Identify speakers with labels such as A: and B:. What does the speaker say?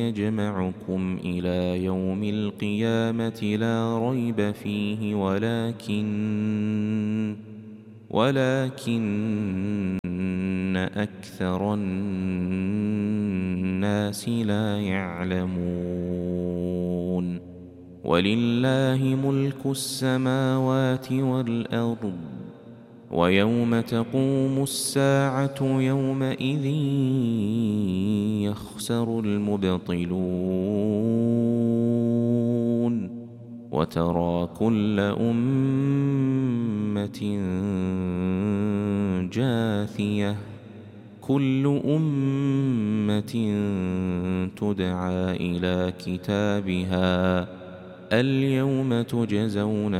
A: يجمعكم إلى يوم القيامة لا ريب فيه ولكن أكثر الناس لا يعلمون. ولله ملك السماوات والأرض ويوم تقوم الساعة يومئذ يخسر المبطلون وترى كل أمة جاثية كل أمة تدعى إلى كتابها اليوم تجزون